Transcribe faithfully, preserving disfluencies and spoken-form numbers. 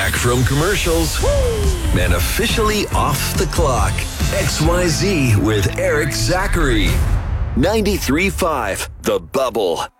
back from commercials and officially off the clock. X Y Z with Eric Zachary. ninety-three point five The Bubble.